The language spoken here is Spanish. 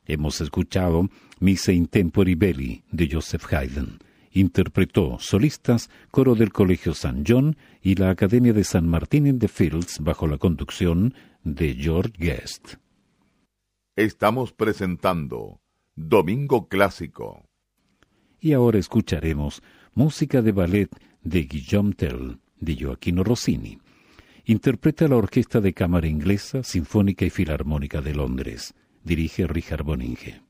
Hemos escuchado Missa in Tempore Belli de Joseph Haydn. Interpretó solistas, coro del Colegio St. John y la Academia de San Martín in the Fields bajo la conducción de George Guest. Estamos presentando Domingo Clásico. Y ahora escucharemos música de ballet de Guillaume Tell, de Gioacchino Rossini. Interpreta la Orquesta de Cámara Inglesa, Sinfónica y Filarmónica de Londres. Dirige Richard Boninge.